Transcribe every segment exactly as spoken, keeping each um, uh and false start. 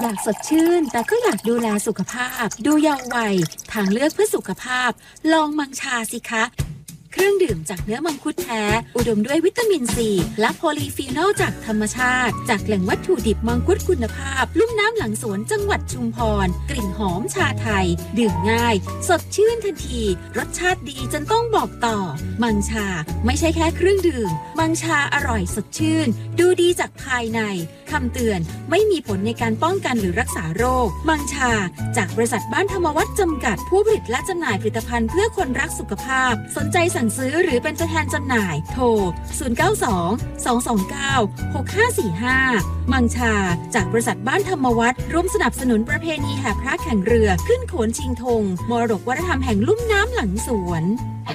อยากสดชื่นแต่ก็อยากดูแลสุขภาพดูเยาว์วัยทางเลือกเพื่อสุขภาพลองมังชาสิคะเครื่องดื่มจากเนื้อมังคุดแท้อุดมด้วยวิตามินซีและโพลีฟีนอลจากธรรมชาติจากแหล่งวัตถุดิบมังคุดคุณภาพลุ่มน้ำหลังสวนจังหวัดชุมพรกลิ่นหอมชาไทยดื่มง่ายสดชื่นทันทีรสชาติดีจนต้องบอกต่อมังชาไม่ใช่แค่เครื่องดื่มมังชาอร่อยสดชื่นดูดีจากภายในคำเตือนไม่มีผลในการป้องกันหรือรักษาโรคมังชาจากบริษัทบ้านธรรมวัฒน์จำกัดผู้ผลิตและจำหน่ายผลิตภัณฑ์เพื่อคนรักสุขภาพสนใจสั่งซื้อหรือเป็นตัวแทนจำหน่ายโทรศูนย์ เก้า สอง สอง สอง เก้า หก ห้า สี่ ห้ามังชาจากบริษัทบ้านธรรมวัฒน์ร่วมสนับสนุนประเพณีแห่พระแข่งเรือขึ้นโขนชิงธงมรดกวัฒนธรรมแห่งลุ่มน้ำหลังสวน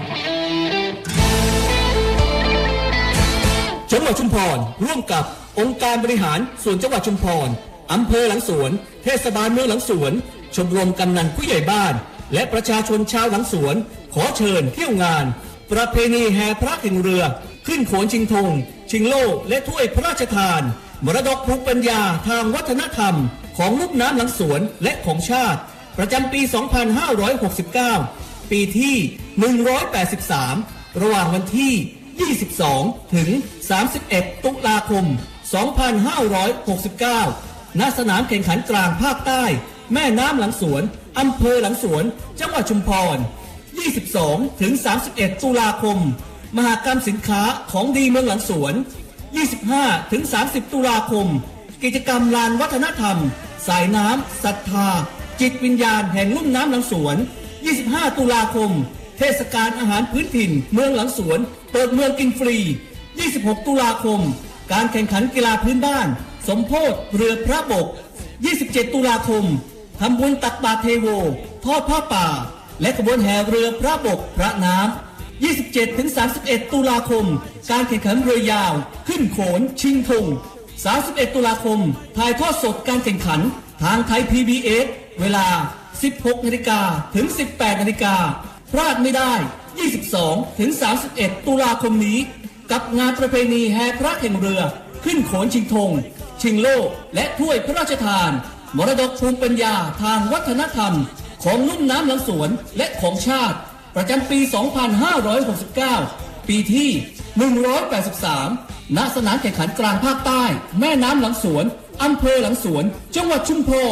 จังหวัดชุมพรร่วมกับองค์การบริหารส่วนจังหวัดชุมพรอำเภอหลังสวนเทศบาลเมืองหลังสวนชมรมกำนันผู้ใหญ่บ้านและประชาชนชาวหลังสวนขอเชิญเที่ยวงานประเพณีแห่พระแข่งเรือขึ้นโขนชิงธงชิงโล่และถ้วยพระราชทานมรดกภูมิปัญญาทางวัฒนธรรมของลุ่มน้ำหลังสวนและของชาติประจำปี สองพันห้าร้อยหกสิบเก้า ปีที่ หนึ่งร้อยแปดสิบสาม ระหว่างวันที่ ยี่สิบสอง ถึง สามสิบเอ็ด ตุลาคม สองพันห้าร้อยหกสิบเก้า ณ สนามแข่งขันกลางภาคใต้แม่น้ำหลังสวนอำเภอหลังสวนจังหวัดชุมพร ยี่สิบสอง ถึง สามสิบเอ็ด ตุลาคมมหกรรมสินค้าของดีเมืองหลังสวน ยี่สิบห้า ถึง สามสิบ ตุลาคมกิจกรรมลานวัฒนธรรมสายน้ำศรัทธาจิตวิญญาณแห่งลุ่มน้ำหลังสวน ยี่สิบห้า ตุลาคมเทศกาลอาหารพื้นถิ่นเมืองหลังสวนเปิดเมืองกินฟรี ยี่สิบหก ตุลาคมการแข่งขันกีฬาพื้นบ้านสมโภชเรือพระบก ยี่สิบเจ็ด ตุลาคมทำบุญตักบาตรเทโวทอดผ้าป่าและขบวนแห่เรือพระบกพระน้ำ ยี่สิบเจ็ด ถึง สามสิบเอ็ด ตุลาคมการแข่งขันเรือยาวขึ้นโขนชิงธง สามสิบเอ็ด ตุลาคมถ่ายทอดสดการแข่งขันทางไทย พี บี เอส เวลา สิบหก นาฬิกาถึง สิบแปด นาฬิกาพลาดไม่ได้ ยี่สิบสอง ถึง สามสิบเอ็ด ตุลาคมนี้กับงานประเพณีแห่พระแข่งเรือขึ้นโขนชิงธงชิงโล่และถ้วยพระราชทานมรดกภูมิปัญญาทางวัฒนธรรมของลุ่มน้ำหลังสวนและของชาติประจำปี สองพันห้าร้อยหกสิบเก้า ปีที่ หนึ่งร้อยแปดสิบสาม ณ สนามแข่งขันกลางภาคใต้แม่น้ำหลังสวนอำเภอหลังสวนจังหวัดชุมพร